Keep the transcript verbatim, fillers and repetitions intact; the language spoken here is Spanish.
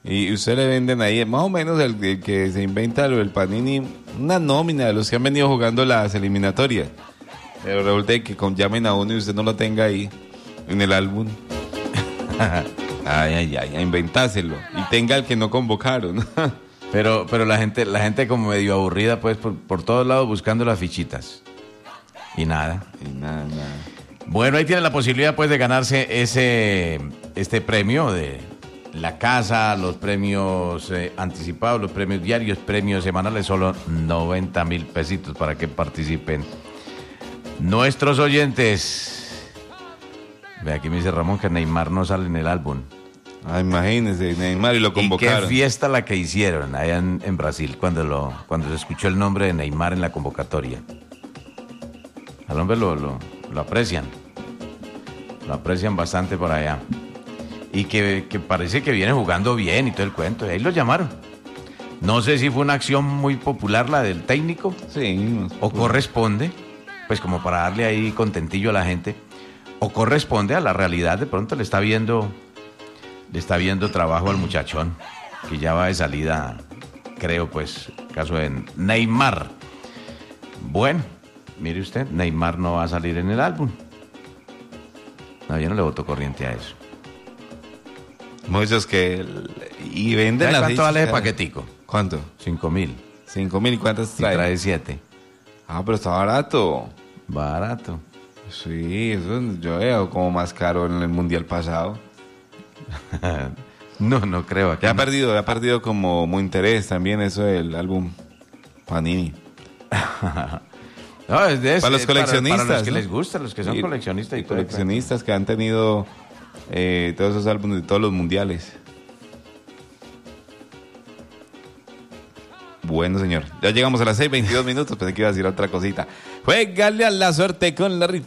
Y usted le venden ahí, más o menos el, el que se inventa lo del Panini, una nómina de los que han venido jugando las eliminatorias. Pero resulta que con, llamen a uno y usted no lo tenga ahí en el álbum. Ay, ay, ay, a inventárselo. Y tenga el que no convocaron. Pero, pero la gente, la gente como medio aburrida, pues, por, por todos lados buscando las fichitas. Y nada. Y nada, nada. Bueno, ahí tiene la posibilidad, pues, de ganarse ese, este premio de la casa, los premios eh, anticipados, los premios diarios, premios semanales, solo noventa mil pesitos para que participen nuestros oyentes. Ve, aquí me dice Ramón que Neymar no sale en el álbum. Ah, imagínese, Neymar, y lo convocaron. Y qué fiesta la que hicieron allá en, en Brasil cuando lo cuando se escuchó el nombre de Neymar en la convocatoria. Al hombre lo, lo, lo aprecian. Lo aprecian bastante por allá. Y que, que parece que viene jugando bien y todo el cuento. Y ahí lo llamaron. No sé si fue una acción muy popular la del técnico. Sí. O corresponde, pues como para darle ahí contentillo a la gente. O corresponde a la realidad. De pronto le está viendo... Le está viendo trabajo al muchachón, que ya va de salida, creo, pues, caso de Neymar. Bueno, mire usted, Neymar no va a salir en el álbum. No, yo no le voto corriente a eso. Muchos que... Y venden las ¿Cuánto vale ese fichas? paquetico? ¿Cuánto? Cinco mil. Cinco mil, ¿y cuántas Y trae? trae siete. Ah, pero está barato. Barato. Sí, eso yo veo como más caro en el mundial pasado. No, no creo. Aquí Ya ha no. perdido, ya ha perdido como muy interés también eso del álbum Panini. No, es de ese, Para los coleccionistas, Para, los que ¿no? les gusta, los que son Y- coleccionistas y, y todo el coleccionistas que han tenido eh, todos esos álbumes de todos los mundiales. Bueno, señor. Ya llegamos a las seis, veintidós minutos. Pensé que iba a decir otra cosita. Juégale a la suerte con la rifa.